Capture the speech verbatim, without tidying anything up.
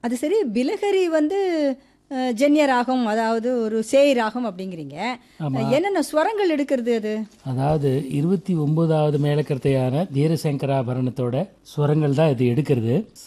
அது சரி, பிலஹரி வந்து அ, ஜென்ய ராகம், அதாவது ஒரு சேய் ராகம் அப்படிங்கிறீங்க. ஆமாம். என்னென்ன ஸ்வரங்கள் எடுக்கிறது அது? அதாவது இருபத்தி ஒன்பதாவது மேலக்கர்த்தையான தீரசங்கராபரணத்தோட ஸ்வரங்கள் தான் இது எடுக்கிறது.